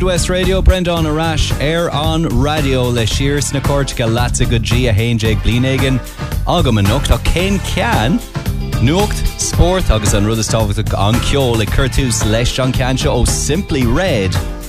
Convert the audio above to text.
West Radio, Brendan Arash, Air on Radio, Le Shears, Nakortica, Latsa Good a Hainjeg, Bleenagan, Agam and Nocht, Ken Can, Nocht, Sport, August and Rudistov, on Kyo, Le Curtus, Les John Cancha, Simply Red.